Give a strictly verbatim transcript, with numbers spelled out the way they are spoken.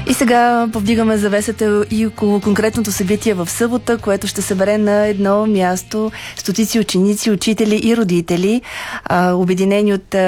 И сега повдигаме завесата и около конкретното събитие в събота, което ще събере на едно място стотици ученици, учители и родители, а, обединени от